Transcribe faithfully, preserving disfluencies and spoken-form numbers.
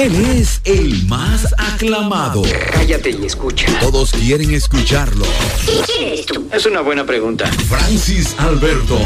Él es el más aclamado. Cállate y escucha. Todos quieren escucharlo. ¿Quién eres tú? Es una buena pregunta. Francis Alberto.